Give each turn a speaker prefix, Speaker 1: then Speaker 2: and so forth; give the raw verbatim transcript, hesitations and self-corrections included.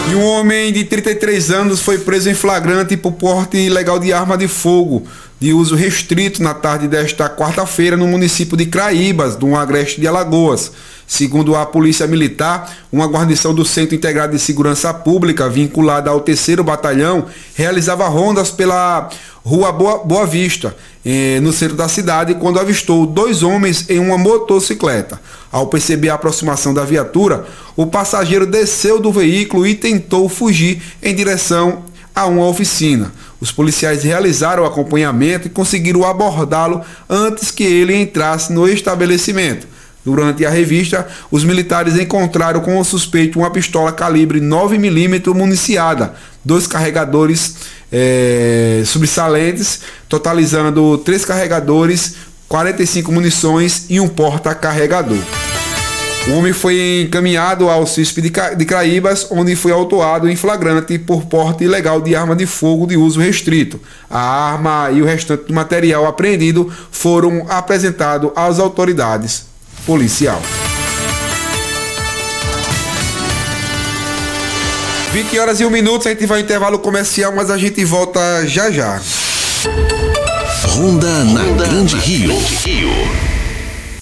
Speaker 1: E um homem de trinta e três anos foi preso em flagrante por porte ilegal de arma de fogo de uso restrito na tarde desta quarta-feira no município de Craíbas, do Agreste de Alagoas. Segundo a Polícia Militar, uma guarnição do Centro Integrado de Segurança Pública, vinculada ao terceiro Batalhão, realizava rondas pela Rua Boa, Boa Vista, eh, no centro da cidade, quando avistou dois homens em uma motocicleta. Ao perceber a aproximação da viatura, o passageiro desceu do veículo e tentou fugir em direção a uma oficina. Os policiais realizaram o acompanhamento e conseguiram abordá-lo antes que ele entrasse no estabelecimento. Durante a revista, os militares encontraram com o suspeito uma pistola calibre nove milímetros municiada, dois carregadores é, subsalentes, totalizando três carregadores, quarenta e cinco munições e um porta-carregador. O homem foi encaminhado ao C I S P de Craíbas, onde foi autuado em flagrante por porte ilegal de arma de fogo de uso restrito. A arma e o restante do material apreendido foram apresentados às autoridades policiais. vinte horas e um minuto, a gente vai ao intervalo comercial, mas a gente volta já já.
Speaker 2: Ronda na Grande Rio.